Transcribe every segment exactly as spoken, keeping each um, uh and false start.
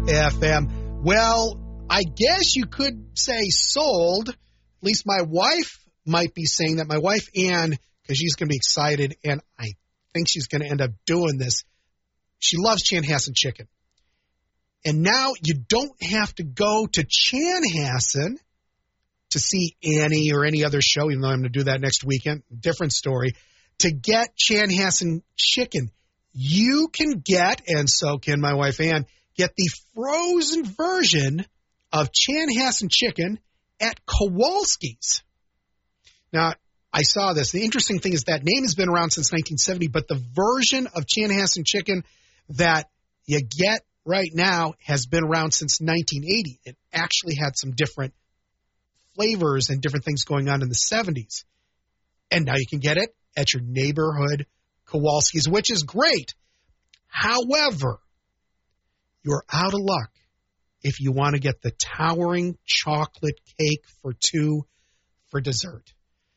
F M. Well, I guess you could say sold. At least my wife might be saying that. My wife, Ann, because she's going to be excited, and I think she's going to end up doing this. She loves Chanhassen chicken. And now you don't have to go to Chanhassen to see Annie or any other show, even though I'm going to do that next weekend. Different story. To get Chanhassen chicken, you can get, and so can my wife Ann, get the frozen version of Chanhassen chicken at Kowalski's. Now, I saw this. The interesting thing is that name has been around since nineteen seventy, but the version of Chanhassen chicken that you get right now has been around since nineteen eighty. It actually had some different flavors and different things going on in the seventies. And now you can get it at your neighborhood Kowalski's, which is great. However, you're out of luck if you want to get the towering chocolate cake for two for dessert.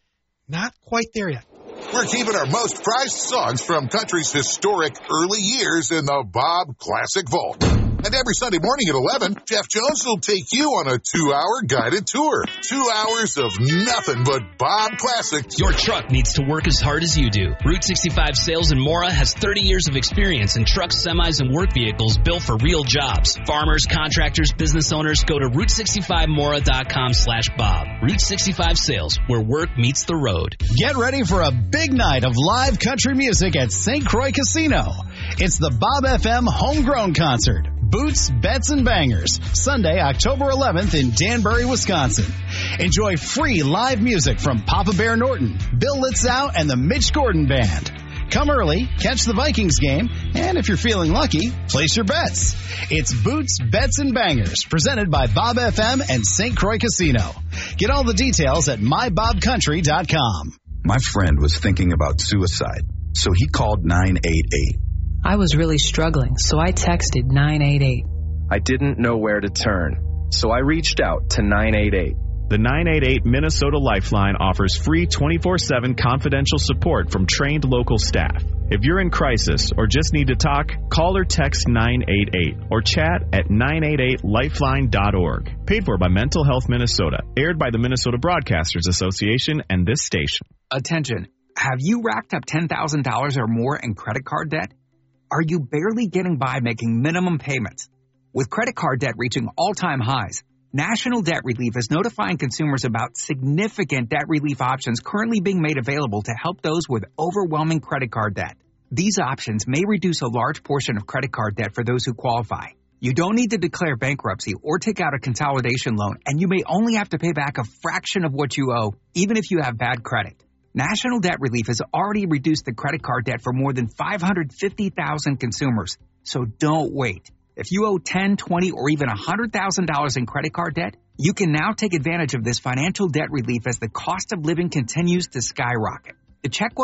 Not quite there yet. We're keeping our most prized songs from country's historic early years in the Bob Classic Vault. And every Sunday morning at eleven, Jeff Jones will take you on a two-hour guided tour. Two hours of nothing but Bob Classics. Your truck needs to work as hard as you do. Route sixty-five Sales in Mora has thirty years of experience in trucks, semis, and work vehicles built for real jobs. Farmers, contractors, business owners, go to route sixty-five mora dot com slash Bob. Route sixty-five Sales, where work meets the road. Get ready for a big night of live country music at Saint Croix Casino. It's the Bob F M Homegrown Concert. Boots, Bets, and Bangers, Sunday, October eleventh in Danbury, Wisconsin. Enjoy free live music from Papa Bear Norton, Bill Litzow, and the Mitch Gordon Band. Come early, catch the Vikings game, and if you're feeling lucky, place your bets. It's Boots, Bets, and Bangers, presented by Bob F M and Saint Croix Casino. Get all the details at my bob country dot com. My friend was thinking about suicide, so he called nine eight eight. I was really struggling, so I texted nine eight eight. I didn't know where to turn, so I reached out to nine eight eight. The nine eight eight Minnesota Lifeline offers free twenty-four seven confidential support from trained local staff. If you're in crisis or just need to talk, call or text nine eight eight or chat at nine eight eight lifeline dot org. Paid for by Mental Health Minnesota. Aired by the Minnesota Broadcasters Association and this station. Attention. Have you racked up ten thousand dollars or more in credit card debt? Are you barely getting by making minimum payments? With credit card debt reaching all-time highs, National Debt Relief is notifying consumers about significant debt relief options currently being made available to help those with overwhelming credit card debt. These options may reduce a large portion of credit card debt for those who qualify. You don't need to declare bankruptcy or take out a consolidation loan, and you may only have to pay back a fraction of what you owe, even if you have bad credit. National Debt Relief has already reduced the credit card debt for more than five hundred fifty thousand consumers, so don't wait. If you owe ten, twenty, or even one hundred thousand dollars in credit card debt, you can now take advantage of this financial debt relief as the cost of living continues to skyrocket. To check what